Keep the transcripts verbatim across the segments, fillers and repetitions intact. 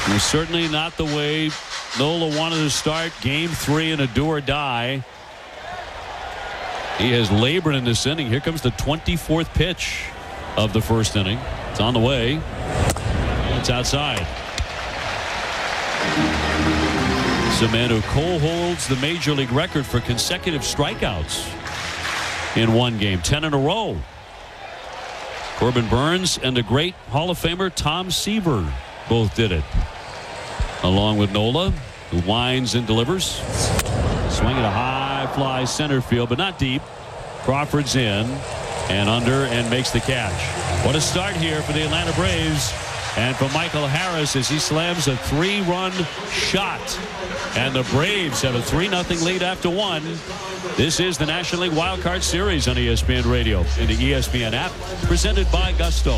It was certainly not the way Nola wanted to start game three in a do or die. He has labored in this inning. Here comes the twenty-fourth pitch of the first inning. It's on the way. It's outside. It's a man who co-holds the major league record for consecutive strikeouts in one game, ten in a row. Corbin Burns and the great Hall of Famer Tom Seaver both did it, along with Nola, who winds and delivers. Swinging a high fly center field, but not deep. Crawford's in and under and makes the catch. What a start here for the Atlanta Braves. And for Michael Harris as he slams a three-run shot. And the Braves have a three nothing lead after one. This is the National League Wild Card Series on E S P N Radio and the E S P N app, presented by Gusto.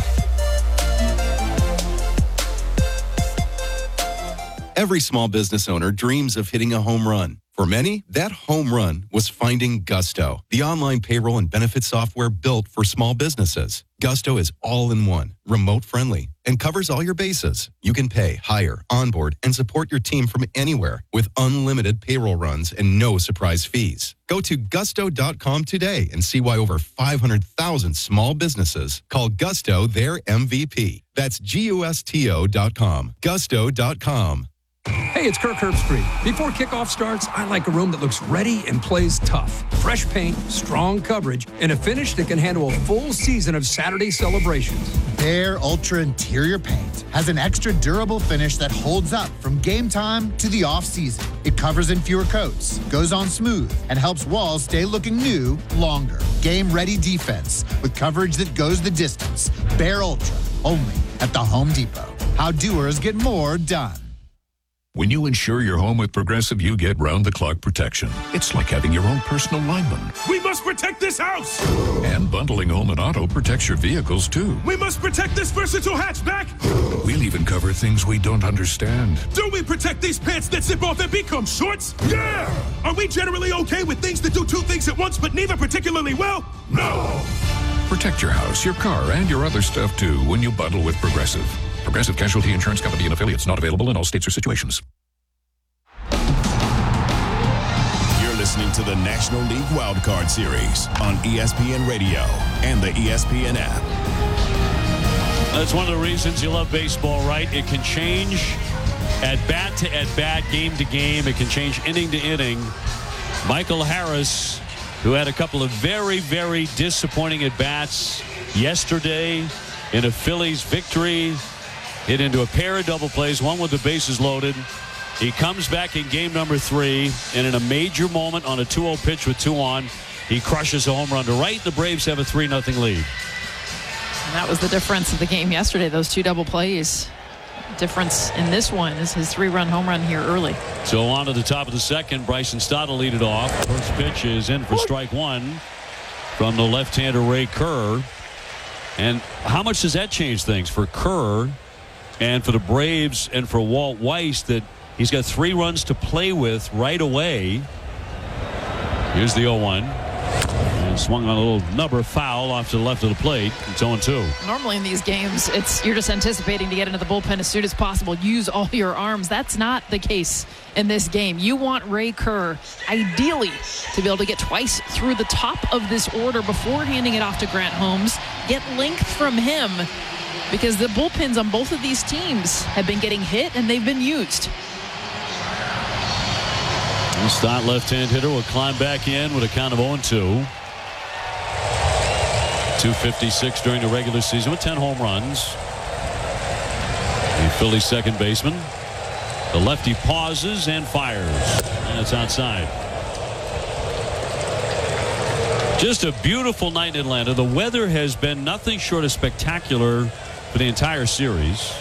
Every small business owner dreams of hitting a home run. For many, that home run was finding Gusto, the online payroll and benefit software built for small businesses. Gusto is all-in-one, remote-friendly, and covers all your bases. You can pay, hire, onboard, and support your team from anywhere with unlimited payroll runs and no surprise fees. Go to gusto dot com today and see why over five hundred thousand small businesses call Gusto their M V P. That's G U S T O dot com. gusto dot com. Hey, it's Kirk Herbstreit. Before kickoff starts, I like a room that looks ready and plays tough. Fresh paint, strong coverage, and a finish that can handle a full season of Saturday celebrations. Behr Ultra Interior Paint has an extra durable finish that holds up from game time to the off-season. It covers in fewer coats, goes on smooth, and helps walls stay looking new longer. Game-ready defense with coverage that goes the distance. Behr Ultra, only at the Home Depot. How doers get more done. When you insure your home with Progressive, you get round-the-clock protection. It's like having your own personal lineman. We must protect this house! And bundling home and auto protects your vehicles, too. We must protect this versatile hatchback! We'll even cover things we don't understand. Do we protect these pants that zip off and become shorts? Yeah! Are we generally okay with things that do two things at once, but neither particularly well? No! Protect your house, your car, and your other stuff, too, when you bundle with Progressive. Progressive Casualty Insurance Company and affiliates, not available in all states or situations. You're listening to the National League Wild Card Series on E S P N Radio and the E S P N app. That's one of the reasons you love baseball, right? It can change at bat to at bat, game to game. It can change inning to inning. Michael Harris, who had a couple of very, very disappointing at bats yesterday in a Phillies victory, hit into a pair of double plays, one with the bases loaded. He comes back in game number three, and in a major moment on a two oh pitch with two on, he crushes a home run to right. The Braves have a three nothing lead. And that was the difference of the game yesterday, those two double plays. Difference in this one is his three-run home run here early. So on to the top of the second, Bryson Stott will lead it off. First pitch is in for strike one from the left-hander Ray Kerr. And how much does that change things for Kerr and for the Braves and for Walt Weiss, that he's got three runs to play with right away? Here's the oh one. And swung on a little number foul off to the left of the plate. It's oh two. Normally in these games, it's you're just anticipating to get into the bullpen as soon as possible. Use all your arms. That's not the case in this game. You want Ray Kerr, ideally, to be able to get twice through the top of this order before handing it off to Grant Holmes. Get length from him, because the bullpens on both of these teams have been getting hit and they've been used. Stott, left-hand hitter, will climb back in with a count of oh two. two fifty-six during the regular season with ten home runs. The Phillies second baseman. The lefty pauses and fires. And it's outside. Just a beautiful night in Atlanta. The weather has been nothing short of spectacular for the entire series.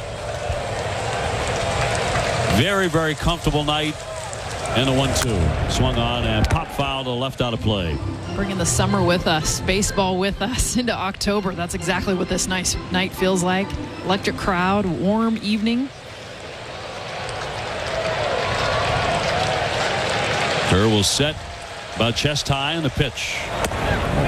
Very, very comfortable night. And the one two. Swung on and pop foul to the left out of play. Bringing the summer with us, baseball with us into October. That's exactly what this nice night feels like. Electric crowd, warm evening. Kerr will set about chest high on the pitch.